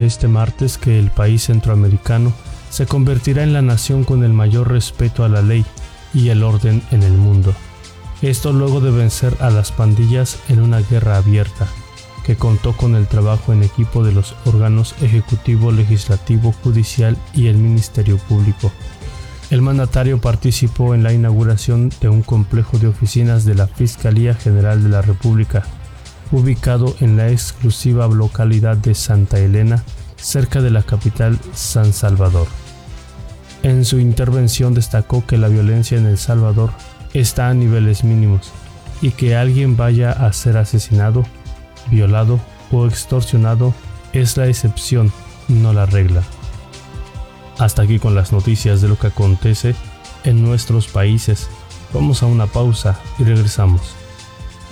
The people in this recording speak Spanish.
este martes que el país centroamericano se convertirá en la nación con el mayor respeto a la ley y el orden en el mundo. Esto luego de vencer a las pandillas en una guerra abierta, que contó con el trabajo en equipo de los órganos ejecutivo, legislativo, judicial y el Ministerio Público. El mandatario participó en la inauguración de un complejo de oficinas de la Fiscalía General de la República, ubicado en la exclusiva localidad de Santa Elena, cerca de la capital San Salvador. En su intervención destacó que la violencia en El Salvador está a niveles mínimos y que alguien vaya a ser asesinado, violado o extorsionado es la excepción, no la regla. Hasta aquí con las noticias de lo que acontece en nuestros países. Vamos a una pausa y regresamos.